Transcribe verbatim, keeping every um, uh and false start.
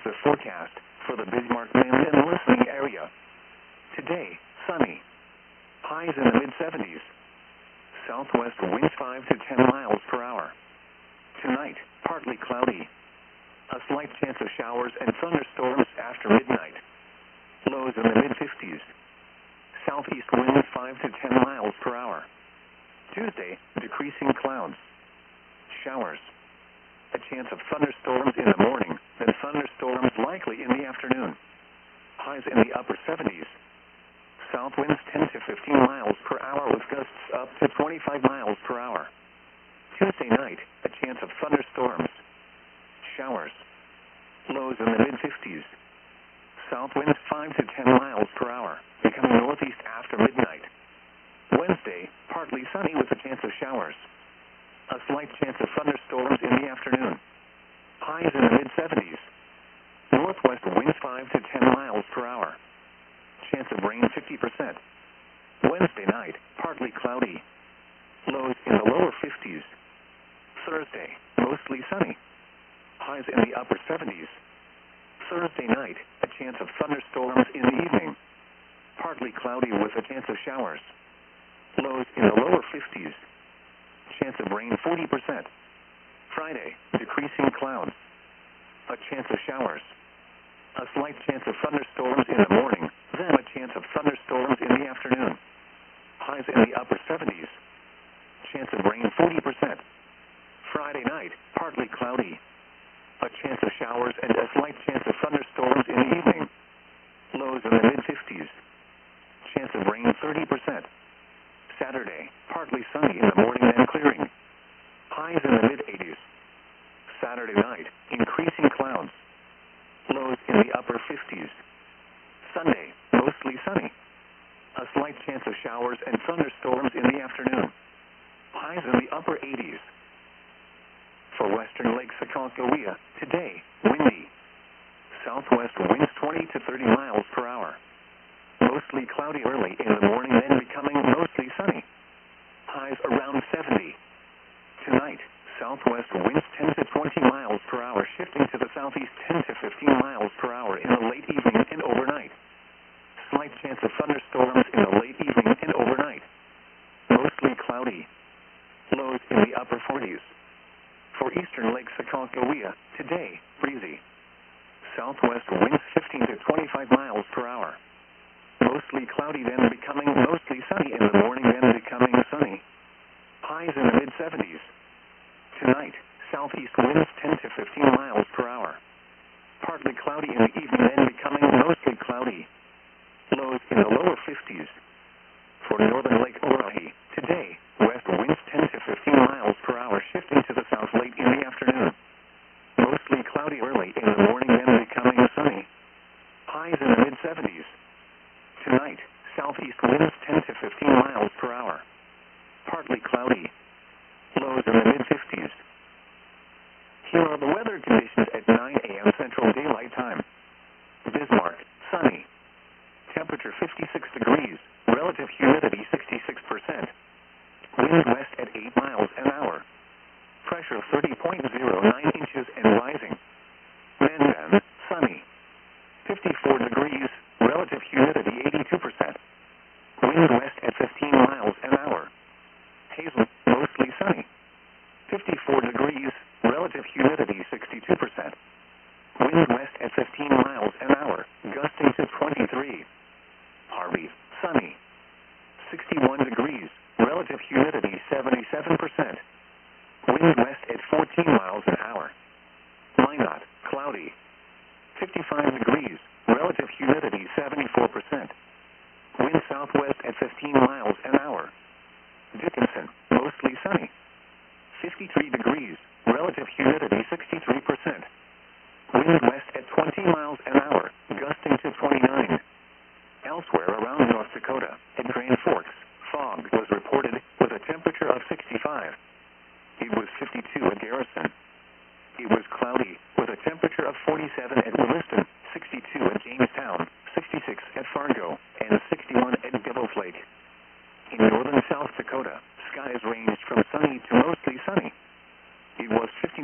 the forecast for the Bismarck, Maryland and listening area. Today, sunny. Highs in the mid seventies. Southwest winds five to ten miles per hour. Tonight, partly cloudy. A slight chance of showers and thunderstorms after midnight. Lows in the mid fifties. Southeast winds five to ten miles per hour. Tuesday, decreasing clouds. Showers. A chance of thunderstorms in the morning, then thunderstorms likely in the afternoon. Highs in the upper seventies. South winds ten to fifteen miles per hour with gusts up to twenty-five miles per hour. Tuesday night, a chance of thunderstorms. Showers. Lows in the mid fifties. South winds five to ten miles per hour, becoming northeast after midnight. Wednesday, partly sunny with a chance of showers. A slight chance of thunderstorms in the afternoon. Highs in the mid seventies. Northwest winds five to ten miles per hour. Chance of rain fifty percent. Wednesday night, partly cloudy. Lows in the lower fifties. Thursday, mostly sunny. Highs in the upper seventies. Thursday night, a chance of thunderstorms in the evening. Partly cloudy with a chance of showers. Lows in the lower fifties. Chance of rain forty percent. Friday, decreasing clouds. A chance of showers. A slight chance of thunderstorms in the morning, then a chance of thunderstorms in the afternoon. Highs in the upper seventies. Chance of rain forty percent. Friday night, partly cloudy. A chance of showers and a slight chance of thunderstorms in the evening. Lows in the mid fifties. Chance of rain thirty percent. Saturday, partly sunny in the morning and clearing. Highs in the mid eighties. Saturday night, increasing clouds. Lows in the upper fifties. Sunday, mostly sunny. A slight chance of showers and thunderstorms in the afternoon. Highs in the upper eighties. For western Lake Sakonkohea, today, windy. Southwest winds twenty to thirty miles per hour. Mostly cloudy early in the morning, then becoming mostly sunny. Highs around seventy. Tonight, southwest winds ten to twenty miles per hour, shifting to the southeast ten to fifteen miles per hour in the late evening and overnight. Slight chance of thunderstorms in the late evening and overnight. Mostly cloudy. Lows in the upper forties. For eastern Lake Sakonkohea, today, breezy. Southwest winds fifteen to twenty-five miles per hour. Mostly cloudy, then becoming mostly sunny in the morning, then becoming sunny. Highs in the mid seventies. Tonight, southeast winds ten to fifteen miles per hour. Partly cloudy in the evening, then becoming mostly cloudy. Lows in the lower fifties. For northern Lake Orohi, today, west winds ten to fifteen miles per hour, shifting to the south late in the afternoon. Mostly cloudy early in the morning, then becoming sunny. Highs in the mid seventies. Tonight, southeast winds ten to fifteen miles per hour. Partly cloudy. Lows in the mid fifties. Here are the weather conditions at nine a m Central Daylight Time. Bismarck, sunny. Temperature fifty-six degrees. Relative humidity sixty-six percent. Wind west at eight miles an hour. Pressure thirty point zero nine inches and rising. Mandan, sunny. fifty-four degrees. Relative humidity eighty-two percent. Wind west at fifteen miles an hour. Hazel, mostly sunny. fifty-four degrees. Relative humidity sixty-two percent. Wind west at fifteen miles an hour, gusting to twenty-three. Harvey, sunny. sixty-one degrees. Relative humidity seventy-seven percent. Wind west at fourteen miles an hour. Minot, cloudy. fifty-five degrees. Relative humidity seventy-four percent. Wind southwest at fifteen miles an hour. Dickinson, mostly sunny. fifty-three degrees. Relative humidity sixty-three percent. Wind west at twenty miles an hour, gusting to twenty-nine. Elsewhere around North Dakota, at Grand Forks, fog was reported with a temperature of sixty-five. It was fifty-two at Garrison. It was cloudy with a temperature of forty-seven at Williston, sixty-two at Jamestown, sixty-six at Fargo, and sixty-one at Devil's Lake.